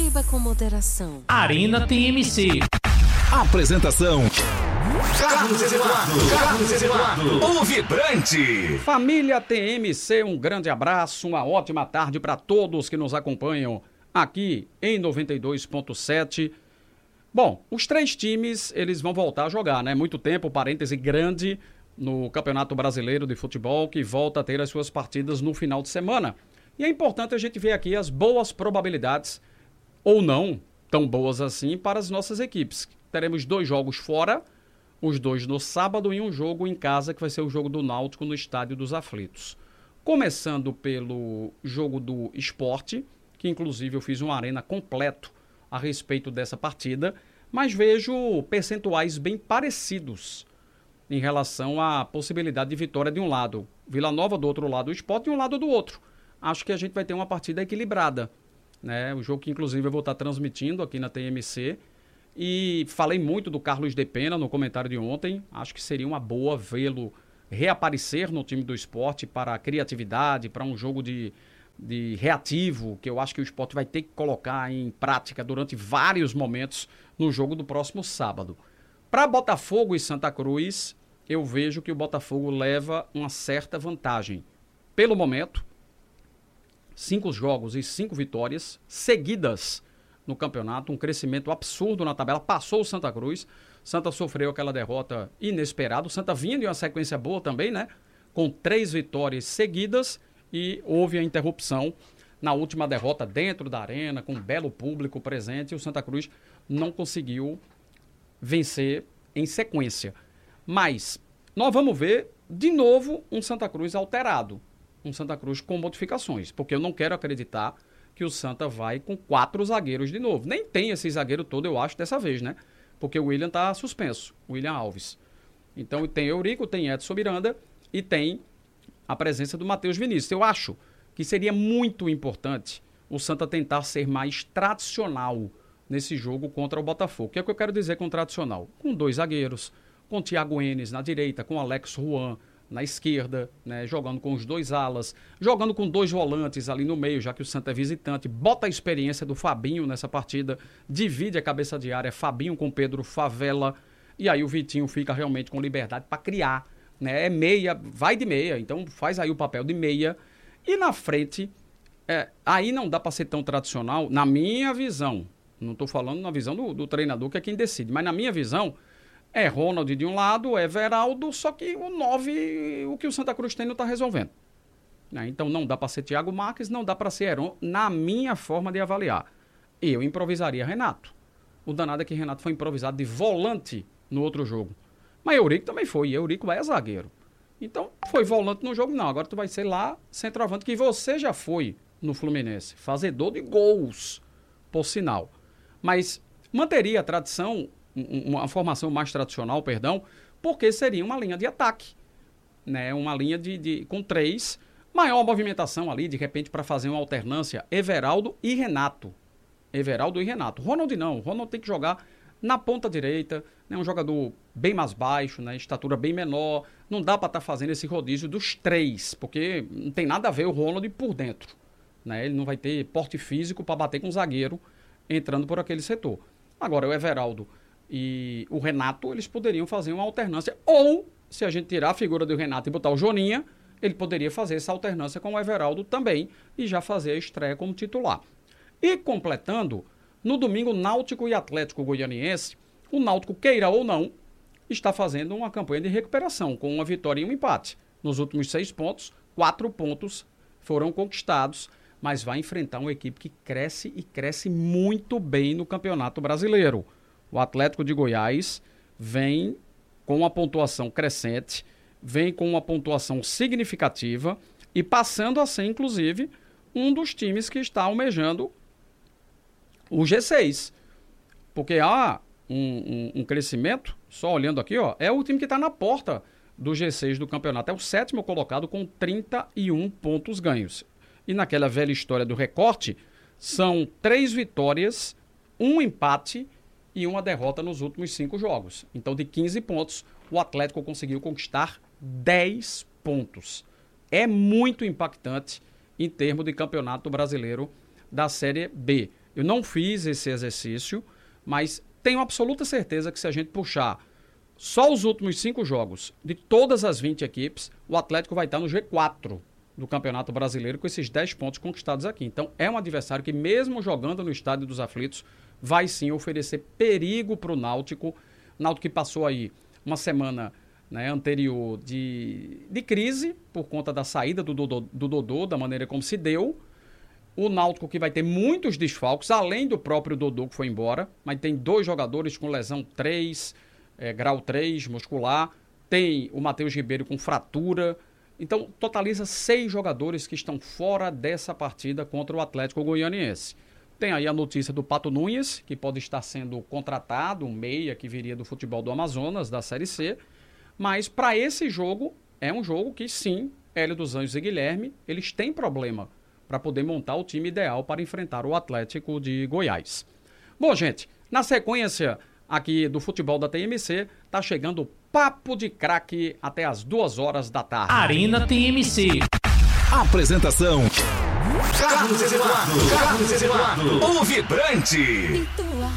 Beba com moderação. Arena TMC. Apresentação: Carlos Eduardo, o vibrante. Família TMC, um grande abraço, uma ótima tarde para todos que nos acompanham aqui em 92.7. Bom, os três times, eles vão voltar a jogar, né? Muito tempo, parêntese grande, no Campeonato Brasileiro de Futebol, que volta a ter as suas partidas no final de semana. E é importante a gente ver aqui as boas probabilidades, ou não tão boas assim, para as nossas equipes. Teremos 2 jogos fora, os 2 no sábado e um jogo em casa, que vai ser o jogo do Náutico no Estádio dos Aflitos. Começando pelo jogo do Sport, que inclusive eu fiz um arena completo a respeito dessa partida, mas vejo percentuais bem parecidos em relação à possibilidade de vitória de um lado. Vila Nova do outro lado, o Sport de um lado do outro. Acho que a gente vai ter uma partida equilibrada, né? O jogo que inclusive eu vou estar transmitindo aqui na TMC. E falei muito do Carlos de Pena no comentário de ontem. Acho que seria uma boa vê-lo reaparecer no time do Sport para a criatividade, para um jogo de reativo, que eu acho que o Sport vai ter que colocar em prática durante vários momentos no jogo do próximo sábado. Para Botafogo e Santa Cruz, eu vejo que o Botafogo leva uma certa vantagem. Pelo momento, 5 jogos e 5 vitórias seguidas no campeonato, um crescimento absurdo na tabela, passou o Santa Cruz. Santa sofreu aquela derrota inesperada, o Santa vinha de uma sequência boa também, né? Com 3 vitórias seguidas e houve a interrupção na última derrota dentro da arena, com um belo público presente, e o Santa Cruz não conseguiu vencer em sequência. Mas nós vamos ver de novo um Santa Cruz alterado, um Santa Cruz com modificações, porque eu não quero acreditar que o Santa vai com 4 zagueiros de novo. Nem tem esse zagueiro todo, eu acho, dessa vez, né? Porque o William tá suspenso, o William Alves. Então tem Eurico, tem Edson Miranda e tem a presença do Matheus Vinícius. Eu acho que seria muito importante o Santa tentar ser mais tradicional nesse jogo contra o Botafogo. O que é que eu quero dizer com tradicional? Com 2 zagueiros, com Thiago Enes na direita, com Alex Juan na esquerda, né, jogando com os 2 alas, jogando com 2 volantes ali no meio, já que o Santa é visitante, bota a experiência do Fabinho nessa partida, divide a cabeça de área, Fabinho com Pedro Favela, e aí o Vitinho fica realmente com liberdade para criar, né, é meia, vai de meia, então faz aí o papel de meia, e na frente, aí não dá para ser tão tradicional, na minha visão, não estou falando na visão do treinador, que é quem decide, mas na minha visão, é Ronald de um lado, é Everaldo, só que o 9, o que o Santa Cruz tem não está resolvendo. Né? Então não dá para ser Thiago Marques, não dá para ser Heron, na minha forma de avaliar. Eu improvisaria Renato. O danado é que Renato foi improvisado de volante no outro jogo. Mas Eurico também foi, Eurico é zagueiro. Então foi volante no jogo, não. Agora tu vai ser lá centroavante, que você já foi no Fluminense. Fazedor de gols, por sinal. Mas manteria a tradição, uma formação mais tradicional, porque seria uma linha de ataque, né? Uma linha com 3, maior movimentação ali, de repente, para fazer uma alternância, Everaldo e Renato. Ronald não, Ronald tem que jogar na ponta direita, né? Um jogador bem mais baixo, né? Estatura bem menor, não dá para estar fazendo esse rodízio dos 3, porque não tem nada a ver o Ronald por dentro, né? Ele não vai ter porte físico para bater com o zagueiro entrando por aquele setor. Agora, o Everaldo e o Renato, eles poderiam fazer uma alternância. Ou, se a gente tirar a figura do Renato e botar o Joninha, ele poderia fazer essa alternância com o Everaldo também e já fazer a estreia como titular. E completando, no domingo, Náutico e Atlético Goianiense, o Náutico, queira ou não, está fazendo uma campanha de recuperação, com uma vitória e um empate. Nos últimos 6 pontos, 4 pontos foram conquistados, mas vai enfrentar uma equipe que cresce e cresce muito bem no Campeonato Brasileiro. O Atlético de Goiás vem com uma pontuação crescente, vem com uma pontuação significativa e passando a ser, inclusive, um dos times que está almejando o G6. Porque há um crescimento, só olhando aqui, ó, é o time que está na porta do G6 do campeonato. É o 7º colocado com 31 pontos ganhos. E naquela velha história do recorte, são 3 vitórias, 1 empate e uma derrota nos últimos 5 jogos. Então, de 15 pontos, o Atlético conseguiu conquistar 10 pontos. É muito impactante em termos de campeonato brasileiro da Série B. Eu não fiz esse exercício, mas tenho absoluta certeza que se a gente puxar só os últimos 5 jogos de todas as 20 equipes, o Atlético vai estar no G4 do Campeonato Brasileiro com esses 10 pontos conquistados aqui. Então, é um adversário que, mesmo jogando no Estádio dos Aflitos, vai sim oferecer perigo para o Náutico. O Náutico que passou aí uma semana, né, anterior de crise, por conta da saída do Dodô, da maneira como se deu. O Náutico que vai ter muitos desfalques, além do próprio Dodô que foi embora, mas tem 2 jogadores com lesão 3, grau 3, muscular. Tem o Matheus Ribeiro com fratura. Então, totaliza 6 jogadores que estão fora dessa partida contra o Atlético Goianiense. Tem aí a notícia do Pato Nunes, que pode estar sendo contratado, um meia que viria do futebol do Amazonas, da Série C. Mas para esse jogo, é um jogo que sim, Hélio dos Anjos e Guilherme, eles têm problema para poder montar o time ideal para enfrentar o Atlético de Goiás. Bom, gente, na sequência aqui do futebol da TMC, tá chegando o Papo de Craque até as 2 horas da tarde. Arena TMC. Apresentação: Carlos Eduardo, o Vibrante.